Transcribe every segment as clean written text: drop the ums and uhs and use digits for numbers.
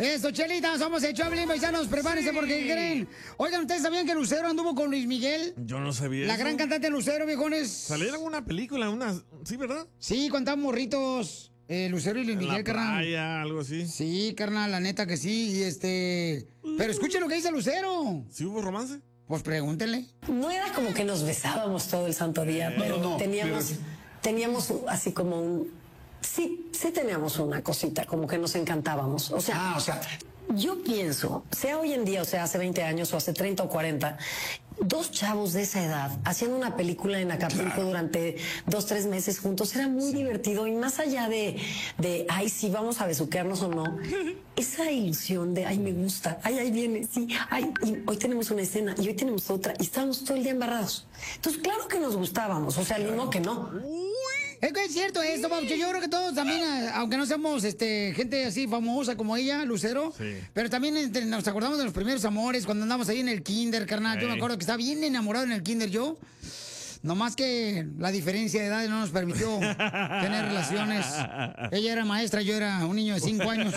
Eso, Chelita, somos el Choplin, paisanos, prepárense porque ¿qué creen? Oigan, ¿ustedes sabían que Lucero anduvo con Luis Miguel? Yo no sabía La eso. gran cantante Lucero, viejones. Salieron una película, ¿sí, verdad? Sí, cuando estaban morritos, Lucero y Luis Miguel, En la carnal. playa, algo así. Sí, carnal, la neta que sí, Pero escuchen lo que dice Lucero. ¿Sí hubo romance? Pues pregúntenle. No era como que nos besábamos todo el santo día, pero teníamos así como un... Sí teníamos una cosita, como que nos encantábamos. O sea, yo pienso, sea hoy en día, o sea, hace 20 años o hace 30 o 40, dos chavos de esa edad haciendo una película en Acapulco durante 2-3 meses juntos era muy divertido. Y más allá de ay, sí, vamos a besuquearnos o no, esa ilusión de ay, me gusta, ay, ahí viene, sí, ay, y hoy tenemos una escena y hoy tenemos otra y estábamos todo el día embarrados. Entonces, claro que nos gustábamos, o sea, no que no. Es que es cierto esto, Paucho. Yo creo que todos también, aunque no seamos gente así famosa como ella, Lucero, pero también nos acordamos de los primeros amores cuando andamos ahí en el kinder, carnal. Yo me acuerdo que estaba bien enamorado en el kinder yo. Nomás que la diferencia de edad no nos permitió tener relaciones. Ella era maestra, yo era un niño de 5 años.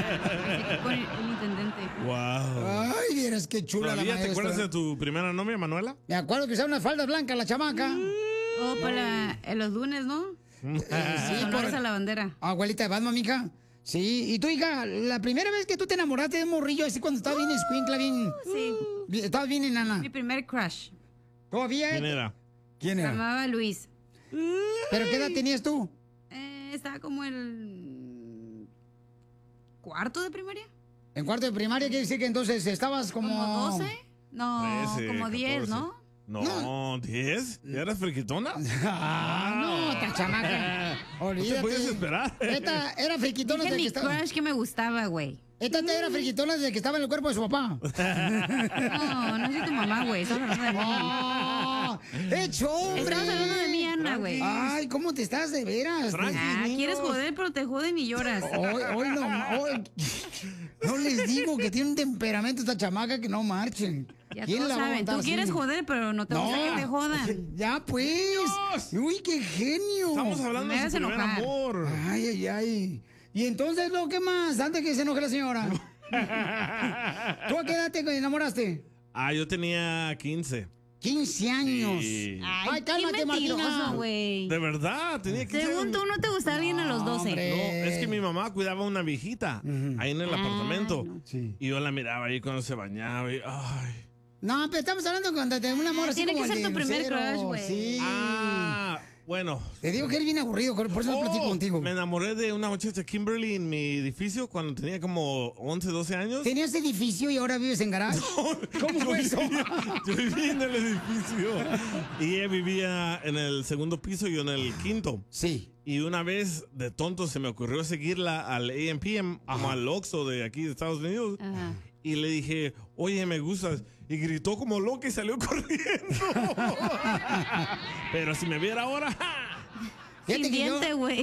Con el intendente. Wow. Ay, vieras qué chula la maestra. ¿Te acuerdas de tu primera novia, Manuela? Me acuerdo que usaba unas faldas blancas la chamaca. Oh, para los lunes, ¿no? Sí, honores a la bandera. Abuelita de Batman, mija. Sí, y tú, hija, la primera vez que tú te enamoraste de un morrillo, así cuando estabas bien escuincla, bien... Sí. Estabas bien enana. Mi primer crush. ¿Todavía? ¿Quién era? ¿Quién era? Se llamaba Luis. ¿Pero qué edad tenías tú? Estaba como el cuarto de primaria. ¿En cuarto de primaria quiere decir que entonces estabas como... ¿Como 12? No, 13, como 10, 14. ¿no? No, 10. ¿Ya eras friquitona? No, esta chamaca. Olvídate. No te podías esperar. Esta era friquitona Dije desde que mi estaba... crush que me gustaba, güey. Esta era friquitona desde que estaba en el cuerpo de su papá. No soy tu mamá, güey. Estamos hablando de mí. ¡Hecho, hombre! Estamos hablando de mí, Ana, güey. Ay, ¿cómo te estás de veras? Quieres joder, pero te joden y lloras. Hoy no les digo que tiene un temperamento esta chamaca que no marchen. Ya ¿Quién todos la va a saben. aguantar Tú así? quieres joder, pero no te gusta que te jodan. Ya, pues. Uy, qué genio. Estamos hablando de su primer amor. Ay. ¿Y entonces lo que más? Antes que se enoje la señora. ¿Tú a qué edad te enamoraste? Yo tenía 15. 15 años. Sí. Ay, cálmate, qué mentiroso, Martina. güey. De verdad, tenía 15 años. Según tú, no te gustaba alguien a los 12. No, es que mi mamá cuidaba a una viejita ahí en el apartamento. No. Sí. Y yo la miraba ahí cuando se bañaba y ay. No, pero estamos hablando cuando te un amor así Tiene como que el ser de tu primer Lucero. crush, güey. Sí. Bueno. Te digo que eres bien aburrido, por eso no platico contigo. Me enamoré de una muchacha Kimberly en mi edificio cuando tenía como 11, 12 años. ¿Tenías edificio y ahora vives en garage? ¿Cómo fue eso? Yo vivía en el edificio. Y ella vivía en el segundo piso y yo en el quinto. Sí. Y una vez de tonto se me ocurrió seguirla al A&P, como al Oxxo de aquí de Estados Unidos. Ajá. Y le dije, oye, me gustas. Y gritó como loca y salió corriendo. Pero si me viera ahora... Fíjate Sin que diente, güey.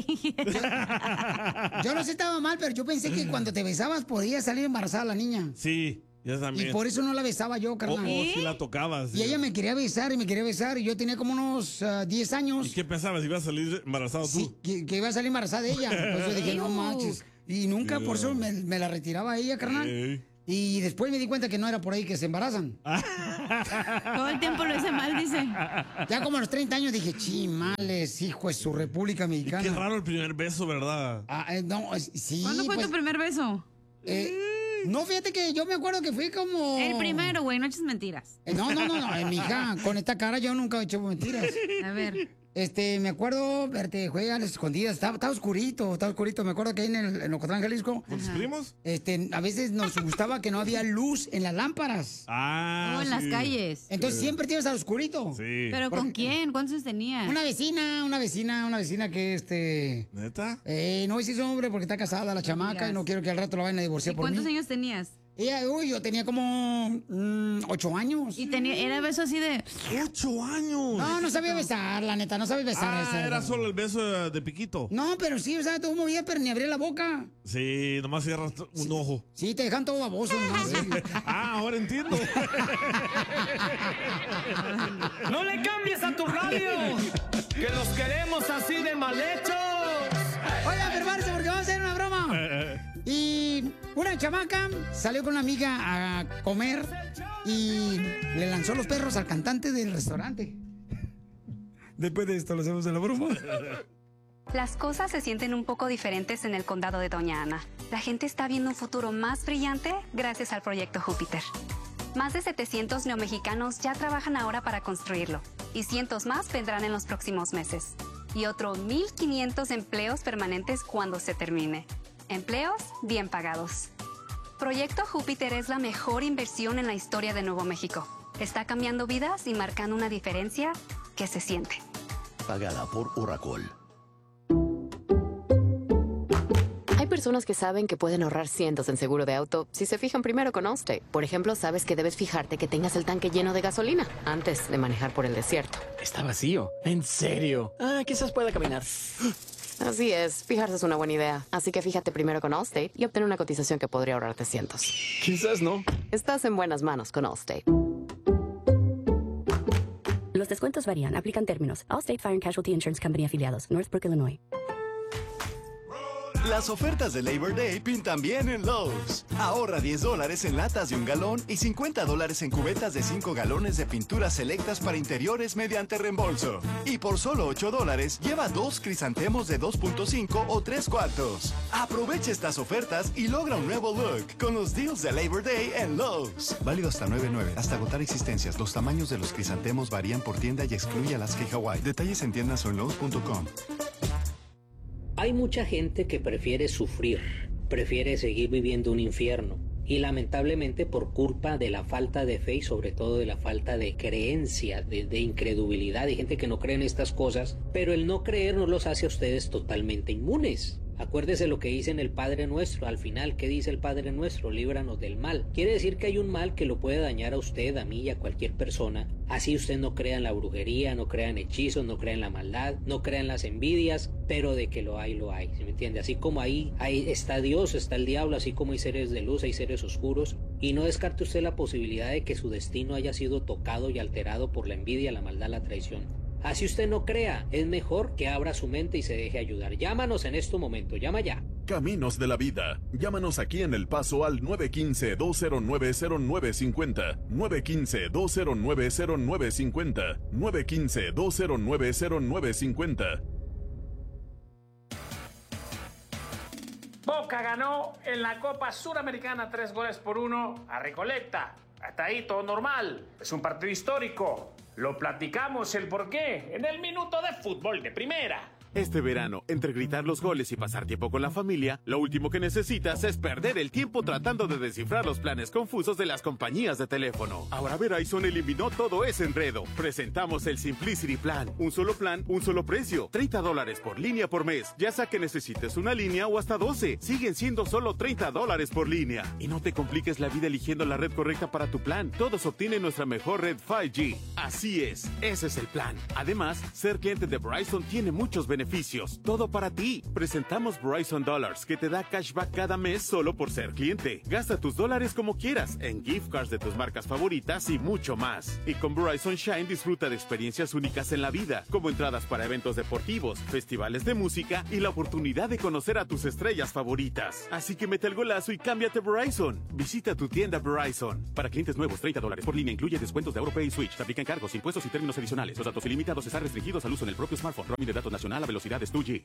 yo no sé, estaba mal, pero yo pensé que cuando te besabas podía salir embarazada la niña. Sí, yo también. Y por eso no la besaba yo, carnal. Si la tocabas. Y ella me quería besar y me quería besar. Y yo tenía como unos 10 años. ¿Y qué pensabas? ¿Ibas a salir embarazado tú? Sí, que iba a salir embarazada ella. Pues yo dije, no manches. Y nunca por eso me la retiraba a ella, carnal. Ey. Y después me di cuenta que no era por ahí que se embarazan. Todo el tiempo lo hice mal, dice. Ya como a los 30 años dije, chimales, hijo de su República Mexicana. Qué raro el primer beso, ¿verdad? No, sí. ¿Cuándo fue pues, tu primer beso? no, fíjate que yo me acuerdo que fui como... El primero, güey, no eches mentiras. No, mija, con esta cara yo nunca he hecho mentiras. A ver. Me acuerdo, verte, juega a las escondidas, estaba oscurito, me acuerdo que ahí en Ocotlán, Jalisco. ¿Con tus primos? A veces nos gustaba que no había luz en las lámparas. O en las calles. Entonces siempre te ibas al oscurito. Sí. ¿Pero con quién? ¿Cuántos años tenías? Una vecina que ¿Neta? no voy a decir su nombre porque está casada la chamaca y no quiero que al rato la vayan a divorciar por mí. ¿Cuántos años tenías? Yo tenía como 8 años. Y era beso así de... 8 años. No sabía besar, la neta, no sabía besar. Era solo el beso de piquito. No, pero sí, o sea, todo movía, pero ni abría la boca. Sí, nomás cierras un ojo. Sí, te dejan todo baboso. ¿No? Ahora entiendo. ¡No le cambies a tu radio! ¡Que los queremos así de mal hechos! Oigan, prepárense porque vamos a hacer una broma. Y Una chamaca salió con una amiga a comer y le lanzó los perros al cantante del restaurante. Después de esto, lo hacemos en la broma. Las cosas se sienten un poco diferentes en el condado de Doña Ana. La gente está viendo un futuro más brillante gracias al proyecto Júpiter. Más de 700 neomexicanos ya trabajan ahora para construirlo y cientos más vendrán en los próximos meses. Y otros 1,500 empleos permanentes cuando se termine. Empleos bien pagados. Proyecto Júpiter es la mejor inversión en la historia de Nuevo México. Está cambiando vidas y marcando una diferencia que se siente. Pagada por Oracle. Hay personas que saben que pueden ahorrar cientos en seguro de auto si se fijan primero con Allstate. Por ejemplo, sabes que debes fijarte que tengas el tanque lleno de gasolina antes de manejar por el desierto. Está vacío. ¿En serio? Quizás pueda caminar. Así es, fijarse es una buena idea. Así que fíjate primero con Allstate y obtén una cotización que podría ahorrarte cientos. Quizás no. Estás en buenas manos con Allstate. Los descuentos varían. Aplican términos. Allstate Fire and Casualty Insurance Company afiliados. Northbrook, Illinois. Las ofertas de Labor Day pintan bien en Lowe's. Ahorra $10 en latas de 1 galón y $50 en cubetas de 5 galones de pinturas selectas para interiores mediante reembolso. Y por solo $8, lleva 2 crisantemos de 2.5 o 3/4. Aprovecha estas ofertas y logra un nuevo look con los deals de Labor Day en Lowe's. Válido hasta 9/9, hasta agotar existencias. Los tamaños de los crisantemos varían por tienda y excluye Alaska y Hawaii. Detalles en tiendas o en Lowe's.com. Hay mucha gente que prefiere sufrir, prefiere seguir viviendo un infierno y lamentablemente por culpa de la falta de fe y sobre todo de la falta de creencia, de incredulidad, hay gente que no cree en estas cosas, pero el no creer no los hace a ustedes totalmente inmunes. Acuérdese lo que dice en el Padre Nuestro, al final, ¿qué dice el Padre Nuestro? Líbranos del mal. Quiere decir que hay un mal que lo puede dañar a usted, a mí y a cualquier persona. Así usted no crea en la brujería, no crea en hechizos, no crea en la maldad, no crea en las envidias, pero de que lo hay, ¿sí me entiende? Así como ahí está Dios, está el diablo, así como hay seres de luz, hay seres oscuros, y no descarte usted la posibilidad de que su destino haya sido tocado y alterado por la envidia, la maldad, la traición. Así usted no crea, es mejor que abra su mente y se deje ayudar. Llámanos en este momento, llama ya. Caminos de la Vida. Llámanos aquí en El Paso al 915-209-0950. 915-209-0950. 915-209-0950. Boca ganó en la Copa Suramericana 3-1 a Recoleta. Hasta ahí todo normal. Es un partido histórico. Lo platicamos el porqué en el Minuto de Fútbol de Primera. Este verano, entre gritar los goles y pasar tiempo con la familia, lo último que necesitas es perder el tiempo tratando de descifrar los planes confusos de las compañías de teléfono. Ahora Verizon eliminó todo ese enredo. Presentamos el Simplicity Plan. Un solo plan, un solo precio. $30 por línea por mes. Ya sea que necesites una línea o hasta 12. Siguen siendo solo $30 por línea. Y no te compliques la vida eligiendo la red correcta para tu plan. Todos obtienen nuestra mejor red 5G. Así es, ese es el plan. Además, ser cliente de Verizon tiene muchos beneficios. Todo para ti. Presentamos Verizon Dollars, que te da cashback cada mes solo por ser cliente. Gasta tus dólares como quieras, en gift cards de tus marcas favoritas y mucho más. Y con Verizon Shine disfruta de experiencias únicas en la vida, como entradas para eventos deportivos, festivales de música y la oportunidad de conocer a tus estrellas favoritas. Así que mete el golazo y cámbiate a Verizon. Visita tu tienda Verizon. Para clientes nuevos, $30 por línea incluye descuentos de AuroPay y Switch. Se aplican cargos, impuestos y términos adicionales. Los datos ilimitados están restringidos al uso en el propio smartphone. Roaming de datos nacional a velocidades 2G.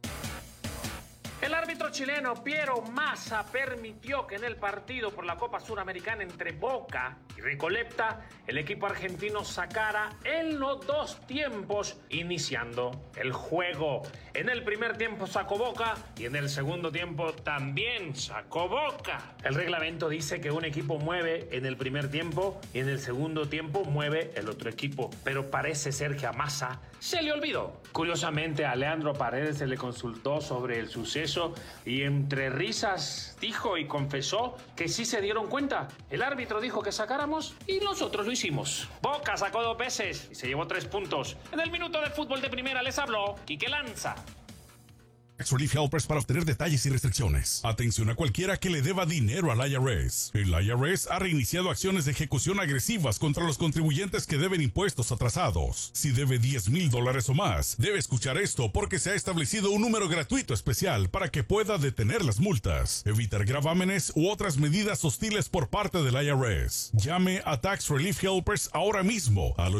El árbitro chileno Piero Massa permitió que en el partido por la Copa Suramericana entre Boca y Recoleta, el equipo argentino sacara en los dos tiempos iniciando el juego. En el primer tiempo sacó Boca y en el segundo tiempo también sacó Boca. El reglamento dice que un equipo mueve en el primer tiempo y en el segundo tiempo mueve el otro equipo, pero parece ser que a Massa se le olvidó. Curiosamente, a Leandro Paredes se le consultó sobre el suceso y entre risas dijo y confesó que sí se dieron cuenta. El árbitro dijo que sacáramos y nosotros lo hicimos. Boca sacó 2 veces y se llevó 3 puntos. En el Minuto de Fútbol de Primera les habló Quique Lanza. Tax Relief Helpers para obtener detalles y restricciones. Atención a cualquiera que le deba dinero al IRS. El IRS ha reiniciado acciones de ejecución agresivas contra los contribuyentes que deben impuestos atrasados. Si debe $10,000 o más, debe escuchar esto porque se ha establecido un número gratuito especial para que pueda detener las multas, evitar gravámenes u otras medidas hostiles por parte del IRS. Llame a Tax Relief Helpers ahora mismo al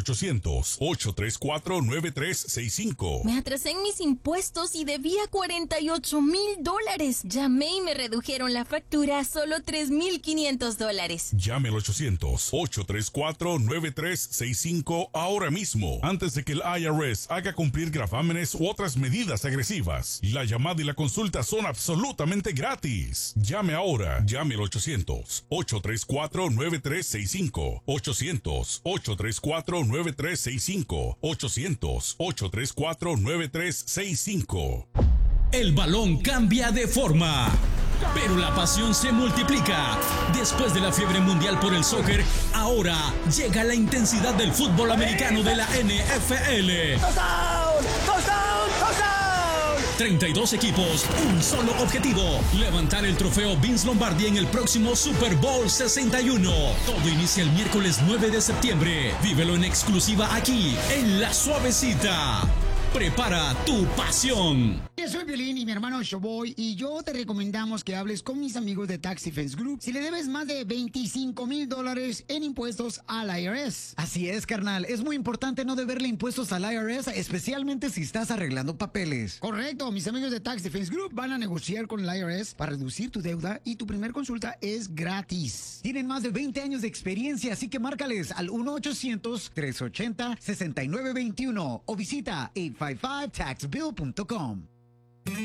800-834-9365. Me atrasé en mis impuestos y debía $48,000. Llamé y me redujeron la factura a solo $3,500. Llame al 800-834-9365 ahora mismo, antes de que el IRS haga cumplir gravámenes u otras medidas agresivas. La llamada y la consulta son absolutamente gratis. Llame ahora. Llame al 800-834-9365. 800-834-9365. 800-834-9365. El balón cambia de forma, pero la pasión se multiplica. Después de la fiebre mundial por el soccer, ahora llega la intensidad del fútbol americano de la NFL. 32 equipos, un solo objetivo: levantar el trofeo Vince Lombardi en el próximo Super Bowl 61. Todo inicia el miércoles 9 de septiembre. Vívelo en exclusiva aquí, en La Suavecita. Prepara tu pasión. Yo soy Piolín y mi hermano Showboy, y yo te recomendamos que hables con mis amigos de Tax Defense Group si le debes más de $25,000 en impuestos al IRS. Así es, carnal. Es muy importante no deberle impuestos al IRS, especialmente si estás arreglando papeles. Correcto. Mis amigos de Tax Defense Group van a negociar con el IRS para reducir tu deuda, y tu primer consulta es gratis. Tienen más de 20 años de experiencia, así que márcales al 1-800-380-6921 o visita 855taxbill.com.